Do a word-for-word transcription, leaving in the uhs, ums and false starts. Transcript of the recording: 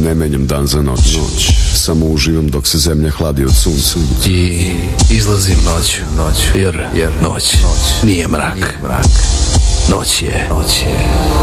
Ne menjam dan za noć, noć. Samo uživam dok se zemlja hladi od sunca. I izlazim noć, noć, jer, jer noć, noć nije mrak, mrak. Noć je, noć je